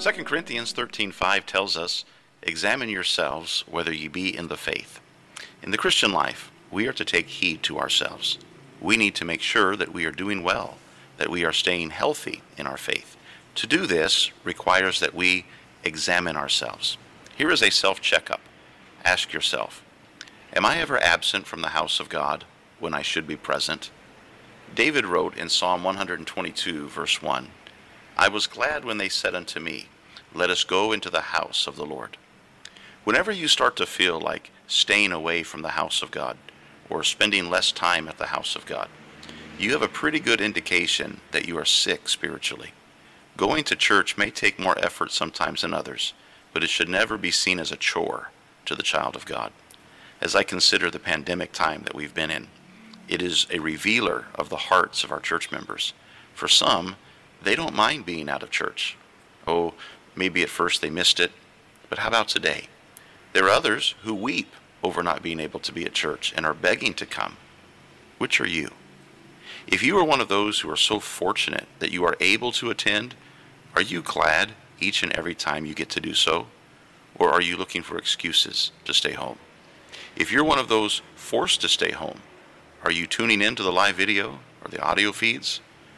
2 Corinthians 13:5 tells us, "Examine yourselves whether ye be in the faith." In the Christian life, we are to take heed to ourselves. We need to make sure that we are doing well, that we are staying healthy in our faith. To do this requires that we examine ourselves. Here is a self-checkup. Ask yourself, am I ever absent from the house of God when I should be present? David wrote in Psalm 122, verse 1, "I was glad when they said unto me, let us go into the house of the Lord." Whenever you start to feel like staying away from the house of God or spending less time at the house of God, you have a pretty good indication that you are sick spiritually. Going to church may take more effort sometimes than others, but it should never be seen as a chore to the child of God. As I consider the pandemic time that we've been in, it is a revealer of the hearts of our church members. For some, they don't mind being out of church. Oh, maybe at first they missed it, but how about today? There are others who weep over not being able to be at church and are begging to come. Which are you? If you are one of those who are so fortunate that you are able to attend, are you glad each and every time you get to do so? Or are you looking for excuses to stay home? If you're one of those forced to stay home, are you tuning into the live video or the audio feeds?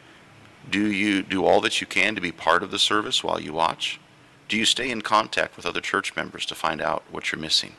Do you do all that you can to be part of the service while you watch? Do you stay in contact with other church members to find out what you're missing?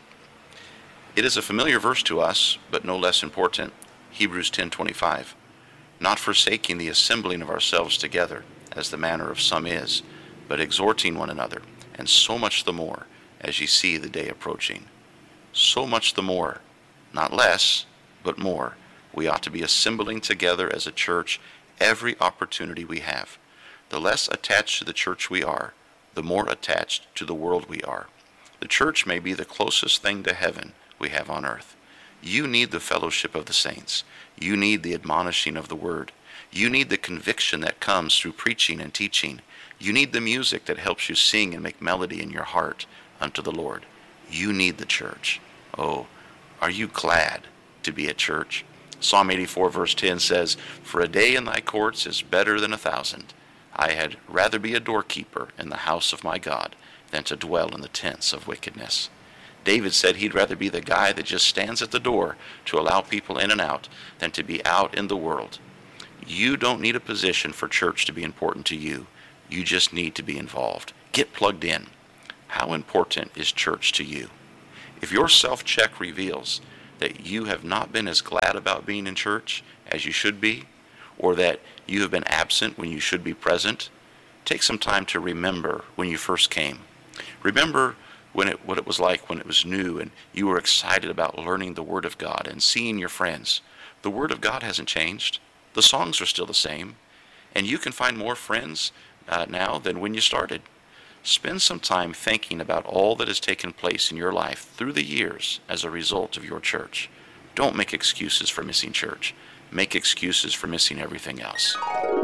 It is a familiar verse to us, but no less important. Hebrews 10:25. "Not forsaking the assembling of ourselves together, as the manner of some is, but exhorting one another, and so much the more, as ye see the day approaching." So much the more, not less, but more. We ought to be assembling together as a church every opportunity we have. The less attached to the church we are, the more attached to the world we are. The church may be the closest thing to heaven we have on earth. You need the fellowship of the saints. You need the admonishing of the word. You need the conviction that comes through preaching and teaching. You need the music that helps you sing and make melody in your heart unto the Lord. You need the church. Oh, are you glad to be at church? Psalm 84 verse 10 says, "For a day in thy courts is better than 1,000. I had rather be a doorkeeper in the house of my God than to dwell in the tents of wickedness." David said he'd rather be the guy that just stands at the door to allow people in and out than to be out in the world. You don't need a position for church to be important to you. You just need to be involved. Get plugged in. How important is church to you? If your self-check reveals that you have not been as glad about being in church as you should be, or that you have been absent when you should be present, take some time to remember when you first came. Remember what it was like when it was new and you were excited about learning the Word of God and seeing your friends. The Word of God hasn't changed. The songs are still the same. And you can find more friends now than when you started. Spend some time thinking about all that has taken place in your life through the years as a result of your church. Don't make excuses for missing church. Make excuses for missing everything else.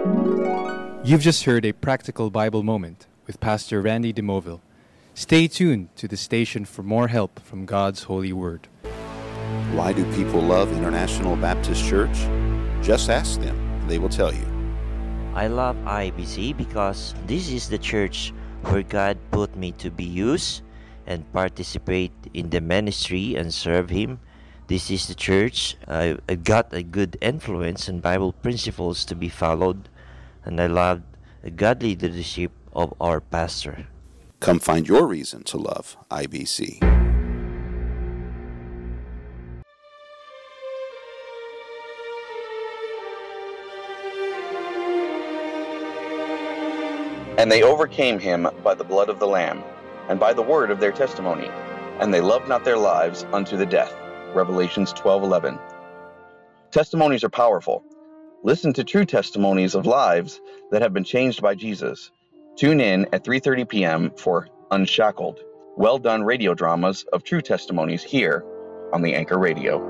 You've just heard a practical Bible moment with Pastor Randy DeMoville. Stay tuned to the station for more help from God's holy word. Why do people love International Baptist Church? Just ask them. They will tell you. I love IBC because this is the church where God put me to be used and participate in the ministry and serve Him. This is the church. I got a good influence and Bible principles to be followed, and I loved the godly leadership of our pastor. Come find your reason to love IBC. And they overcame him by the blood of the Lamb, and by the word of their testimony, and they loved not their lives unto the death. Revelations 12:11. Testimonies are powerful. Listen to true testimonies of lives that have been changed by Jesus. Tune in at 3:30 p.m. for Unshackled, well-done radio dramas of true testimonies here on the Anchor Radio.